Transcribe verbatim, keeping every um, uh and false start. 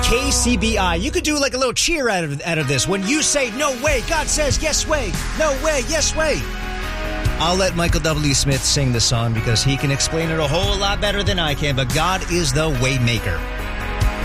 K C B I. You could do like a little cheer out of, out of this. When you say, no way, God says, yes way. No way, yes way. I'll let Michael W. Smith sing the song because he can explain it a whole lot better than I can, but God is the way maker.